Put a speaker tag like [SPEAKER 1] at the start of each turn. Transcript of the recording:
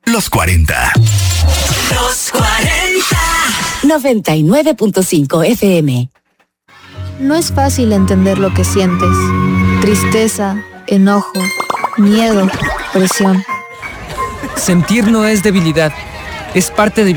[SPEAKER 1] Los 40.
[SPEAKER 2] Los 40. 99.5 FM.
[SPEAKER 3] No es fácil entender lo que sientes. Tristeza, enojo, miedo, presión.
[SPEAKER 4] Sentir no es debilidad, es parte de